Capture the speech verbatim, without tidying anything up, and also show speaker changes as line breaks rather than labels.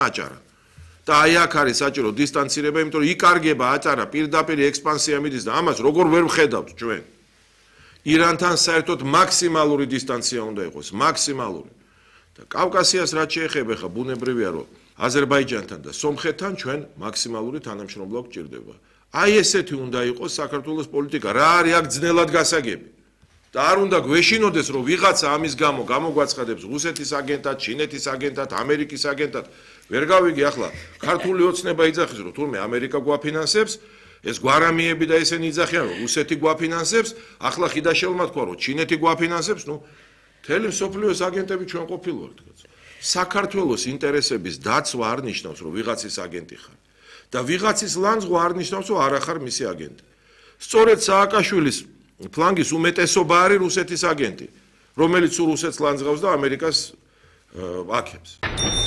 აჭარა. და აი აქ არის საჭირო დისტანცირება, იმიტომ რომ იკარგება აჭარა პირდაპირ ექსპანსია მიდის და ამას როგორ ვერ ვხედავთ ჩვენ. ირანთან საერთოდ მაქსიმალური დისტანცია უნდა იყოს, მაქსიმალური. და კავკასიას რაც შეეხება, ხა ბუნებრივია რომ აზერბაიჯანთან და სომხეთთან ჩვენ მაქსიმალური თანამშრომლობა გვჭირდება. აი ესეთი უნდა იყოს საქართველოს პოლიტიკა, რა არის აქ ძნელად გასაგები. და არ უნდა გვეშინოდეს რომ ვიღაცა ამის გამო გამოგვაცხადებს რუსეთის აგენტად, ჩინეთის აგენტად, ამერიკის აგენტად. ვერ გავიგე ახლა ქართული ოცნება იძახის რომ თურმე ამერიკა გვაფინანსებს, ეს გვარამიები და ესენი იძახიან რომ რუსეთი გვაფინანსებს, ახლა ხიდაშელმა თქვა რომ ჩინეთი გვაფინანსებს, ნუ მთელი მსოფლიოს აგენტები ჩვენ ყოფილვართ. საქართველოს ინტერესების დაცვა არ ნიშნავს რომ ვიღაცის აგენტი ხარ და ვიღაცის ლანძღვა არ ნიშნავს რომ არ ახარ მისი აგენტი. სწორედ სააკაშვილის ფლანგის უმეტესობა არის რუსეთის აგენტი, რომელიც რუსეთს ლანძღავს და ამერიკას აკებს.